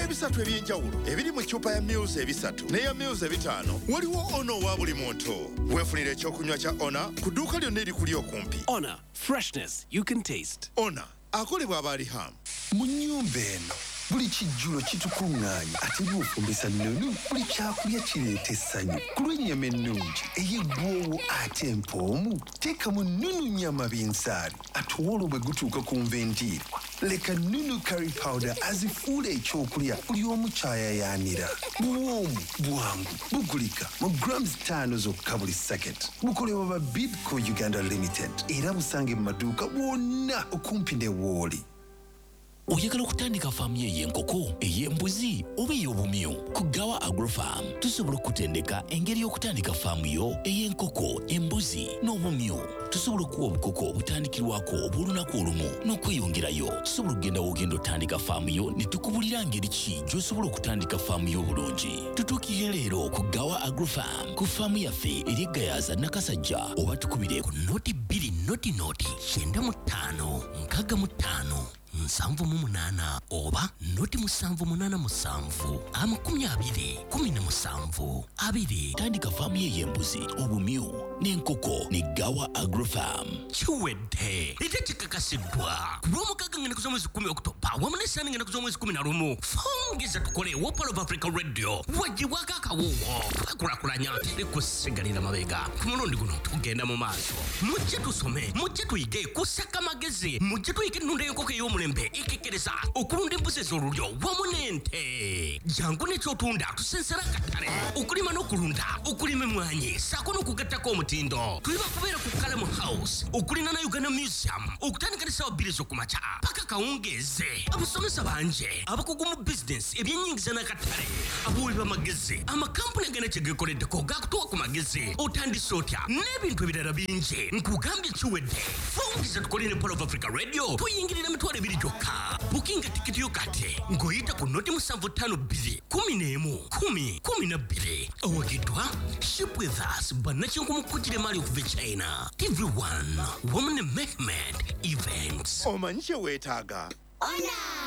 ebisatu ebyenjawulo ebiri mu ccupa ya Mils ebisatu n'eya Mils ebitaano waliwo ono wa buli muntu. Weefunire ekyokunywa kya Ona ku dduuka lyonna erikuli okumpi. Ona, freshness you can taste. Ona akolebwa Abaliham. Mu nnyumba eno buli kijjulo kitukuŋŋaanya ate bw'ofumbisa nnono buli kyakulya kireeta essanyu ku lw'ennyama ennungi ey'eggwoowo ate empoomu teekamu nnunu nnyama binsaali ate olwo bwe gutuuka ku nvendiirwa leka nnunu curry powder azifuula ekyokulya buli omu kyayayaanira. Buwoomu bwangu bugulika mu grams 5 zokka buli sacket. Bukolebwa ba Bidco Uganda Limited era busange mu maduuka wonna okumpi ne Wooli. Oyagala okutandika faamu y'enkoko, ey'embuzi oba ey'obumyu? Ku Gawa Agrofarm tusobola okutendeka engeri y'okutandika faamu yo ey'enkoko, embuzi n'obumyu. Tusobola okuwa obukoko obutandikirwako obw'olunaku olumu n'okweyongerayo. Tusobola okugenda w'ogenda otandika faamu yo ne tukubulira ngeri ki gy'osobola okutandika faamu yo obulungi. Tutuukire leero ku Gawa Agrofarm ku faamu yaffe eri Gayaza Nakasajja oba tukubire ku noti 2 noti 95 65 7 oba noti 787 20 17 2. Tandika faamu y'embuzi, obumyu n'enkoko ne Gawa Agrofarm. Kiwedde ate kikakasiddwa ku lw'omukaaga ngenda ku mwezi 10 Oktoba wamu n'essaani ngenda ku mwezi 11. Fongeza tukole Wopal of Africa Radio wagibwako akawoowo twakulakulanya likusigalira mabega ku mulundi guno tugenda mu maaso. Mujje tusome, mujje tuyige kusaka magezi, mujje tuyige ennunda y'enkoko ey'omulembe ekekereza okulunda embuzi ez'olulyo wamu n'ente. Jangu n'ekyotunda tusensera akatale okulima n'okulunda, okulima emmwanyi ssaako n'okugattako omutindo. Tuli bakubeera ku Kalamu House okulina na Uganda Museum okutandika ne ssaawa 2 ez'okumakya paka kawungeeze. Abasomesa bangi, abakugu mu bizinesi, ebyennyingiza n'akatale, abawooli b'amagezi, amakampuni agenda kye geekoleddeko gaakutuwa ku magezi. Otandise otya n'ebintu ebirala bingi nkugambye kiwedde. Fongeza tukole ne Wopal of Africa Radio tuyingirira mitwalo 2 gyokka. Bukinga tikiti yo kati ng'oyita ku noti 752 11 10 12. Owagiddwa Ship with Us bannakinku mukujjire mali okuva China. TV1 wamu ne Mehmet Events. Omanyi kye weetaaga? Ona!